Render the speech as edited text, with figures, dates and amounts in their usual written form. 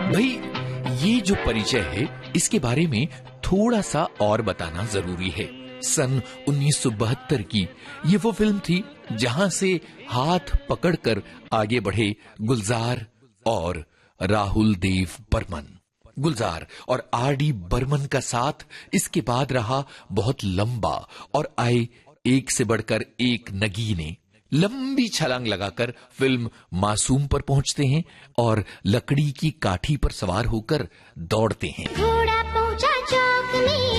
भाई, ये जो परिचय है इसके बारे में थोड़ा सा और बताना जरूरी है। सन 1972 की ये वो फिल्म थी जहां से हाथ पकड़कर आगे बढ़े गुलजार और राहुल देव बर्मन। गुलजार और आर.डी. बर्मन का साथ इसके बाद रहा बहुत लंबा और आए एक से बढ़कर एक नगीने। लंबी छलांग लगाकर फिल्म मासूम पर पहुंचते हैं और लकड़ी की काठी पर सवार होकर दौड़ते हैं। घोड़ा पहुंचा चौक में